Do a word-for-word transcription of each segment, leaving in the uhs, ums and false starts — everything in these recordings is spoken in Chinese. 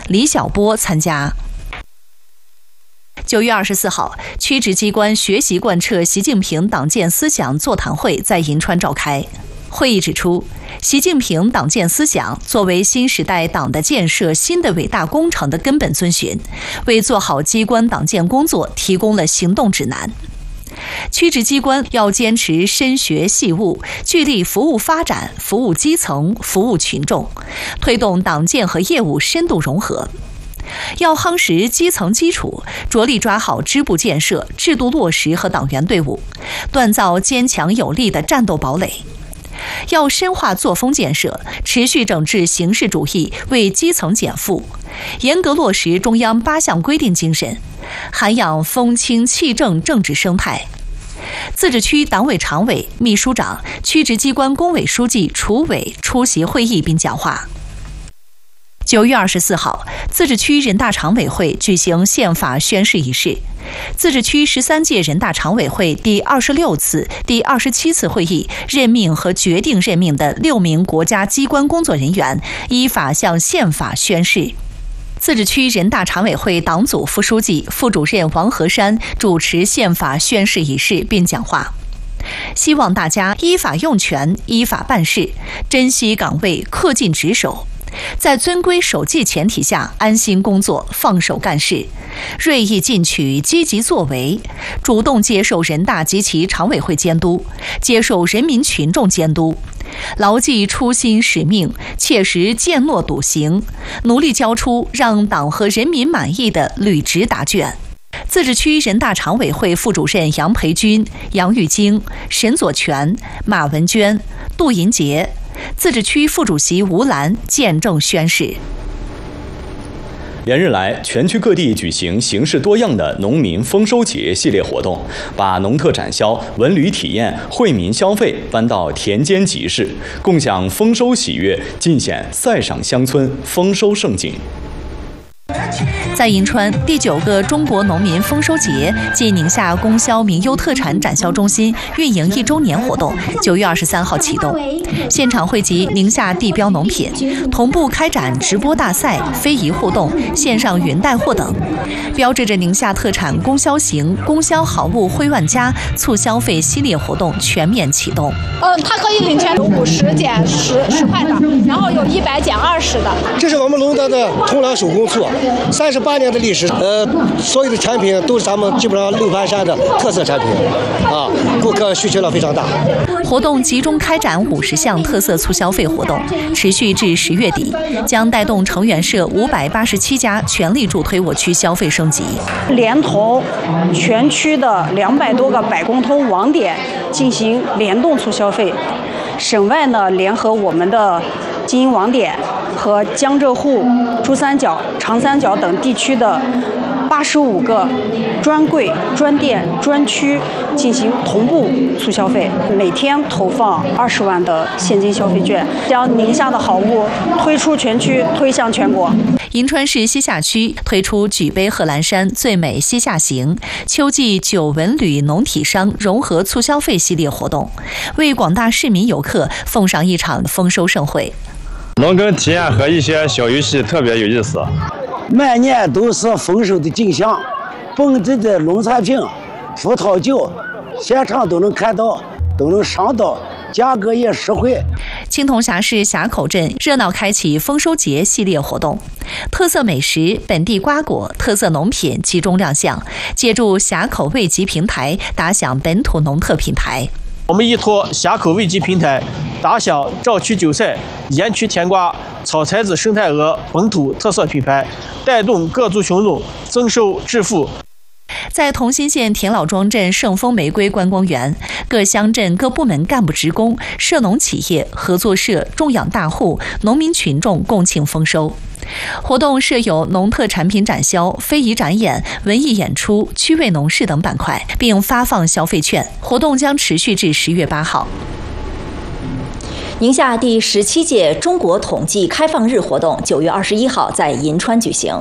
李小波参加。九月二十四号，区直机关学习贯彻习近平党建思想座谈会在银川召开。会议指出，习近平党建思想作为新时代党的建设新的伟大工程的根本遵循，为做好机关党建工作提供了行动指南。区直机关要坚持深学细务，聚力服务发展、服务基层、服务群众，推动党建和业务深度融合。要夯实基层基础，着力抓好支部建设、制度落实和党员队伍，锻造坚强有力的战斗堡垒。要深化作风建设，持续整治形式主义，为基层减负，严格落实中央八项规定精神，涵养风清气正政治生态。自治区党委常委、秘书长、区直机关工委书记、处委出席会议并讲话。九月二十四号，自治区人大常委会举行宪法宣誓仪式。自治区十三届人大常委会第二十六次、第二十七次会议任命和决定任命的六名国家机关工作人员依法向宪法宣誓。自治区人大常委会党组副书记、副主任王和山主持宪法宣誓仪式并讲话，希望大家依法用权、依法办事，珍惜岗位，恪尽职守。在遵规守纪前提下，安心工作，放手干事，锐意进取，积极作为，主动接受人大及其常委会监督，接受人民群众监督，牢记初心使命，切实践诺笃行，努力交出让党和人民满意的履职答卷。自治区人大常委会副主任杨培军、杨玉京、沈左权、马文娟、杜银杰，自治区副主席吴兰见证宣誓。 连日来，全区各地举行形式多样的农民丰收节系列活动，把农特产销、文旅体验、惠民消费搬到田间集市，共享丰收喜悦，尽显塞上乡村丰收盛景。 在银川，第九个中国农民丰收节暨宁夏供销民优特产展销中心运营一周年活动，九月二十三号启动。现场汇集宁夏地标农品，同步开展直播大赛、非遗互动、线上云带货等，标志着宁夏特产供销行、供销好物惠万家促消费系列活动全面启动。 呃，它可以领钱有五十减十十块的，然后有一百减二十的。 这是我们龙德的铜梁手工醋，三十八年的历史，呃，所有的产品都是咱们基本上六盘山的特色产品，啊，顾客需求量非常大。 活动集中开展五十项特色促消费活动，持续至十月底，将带动成员社五百八十七家全力助推我区消费升级。 连同全区的两百多个百工通网点进行联动促消费，省外呢联合我们的经营网点和江浙沪、珠三角、长三角等地区的八十五个专柜、专店、专区进行同步促消费，每天投放二十万的现金消费券，将宁夏的好物推出全区，推向全国。 银川市西夏区推出举杯贺兰山最美西夏行秋季酒文旅农体商融合促消费系列活动，为广大市民游客奉上一场丰收盛会。 农耕体验和一些小游戏特别有意思， 每年都是丰收的景象，本地的农产品、葡萄酒，现场都能看到，都能尝到，价格也实惠。 青铜峡市峡口镇热闹开启丰收节系列活动，特色美食、本地瓜果、特色农品集中亮相，借助峡口味集平台打响本土农特品牌。 我们依托峡口味集平台，打响赵区韭菜、盐区甜瓜、草材子生态鹅本土特色品牌，带动各族群众增收致富。 在同心县田老庄镇圣丰玫瑰观光园，各乡镇各部门干部职工、涉农企业、合作社、种养大户、农民群众共庆丰收。活动设有农特产品展销、非遗展演、文艺演出、趣味农事等板块，并发放消费券。活动将持续至十月八号。 宁夏第十七届中国统计开放日活动九月二十一号在银川举行。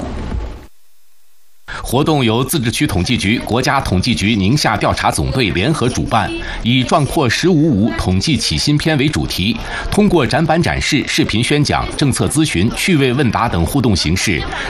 活动由自治区统计局、国家统计局宁夏调查总队联合主办，以“壮阔十五五统计起新篇”为主题，通过展板展示、视频宣讲、政策咨询、趣味问答等互动形式，